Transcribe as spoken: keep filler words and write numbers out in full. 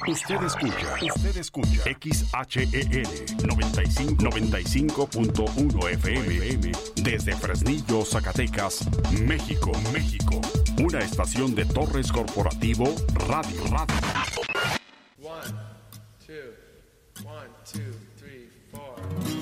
Usted escucha, usted escucha X H E L noventa y cinco punto uno F M desde Fresnillo, Zacatecas, México, México. Una estación de Torres Corporativo Radio Radio. One, two, one, two, three, four.